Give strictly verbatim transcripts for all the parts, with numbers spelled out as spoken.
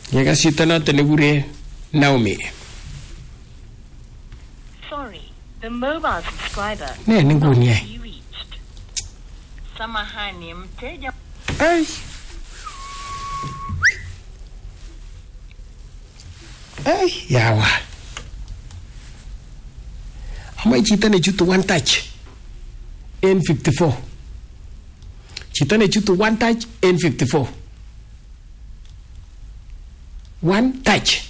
Yekas chito noto nekure Naomi. Sorry, the mobile subscriber Ne ninguni you ai. reached. Samahani mteja. Ai. Ai, yawa. Ama chito ne chutu one touch N fifty-four. Chito ne chutu one touch N fifty-four. One touch.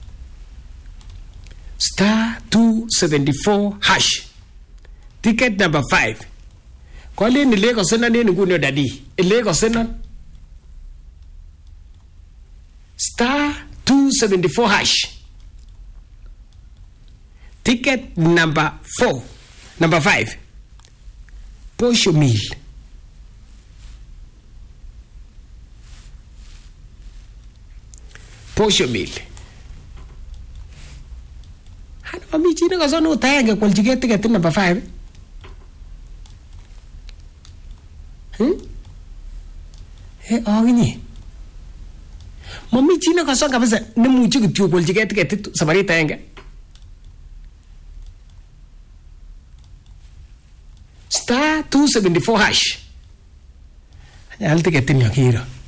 Star two seventy-four hash. Ticket number five. Kwali ni lego sena ni nguno dadi. Lego sena. Star two seventy-four hash. Ticket number four. Number five. Posho meal. Posho meal. Hana mami chini kwa zono utayenge kwa ljige ticket number five. Hmm? Eh, awinyi. Mami chini kwa zono kabisa nemuchi kutiyo kwa ljige ticket sabari tayenge. Star two seventy-four hash. Al ticket ni akira.